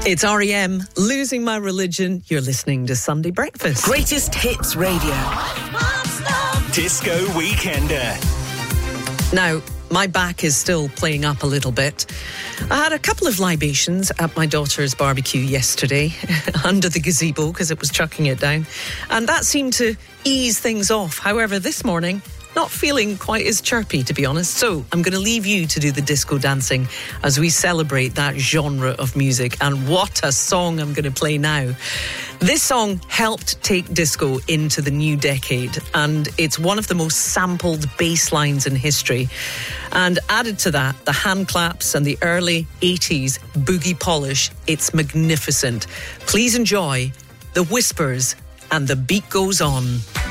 It's R.E.M. Losing My Religion. You're listening to Sunday Breakfast. Greatest Hits Radio. Disco Weekender. Now, my back is still playing up a little bit. I had a couple of libations at my daughter's barbecue yesterday under the gazebo because it was chucking it down. And that seemed to ease things off. However, this morning, not feeling quite as chirpy, to be honest. So I'm going to leave you to do the disco dancing as we celebrate that genre of music. And what a song I'm going to play now. This song helped take disco into the new decade, and it's one of the most sampled bass lines in history. And added to that, the hand claps and the early 80s boogie polish. It's magnificent. Please enjoy The Whispers and The Beat Goes On.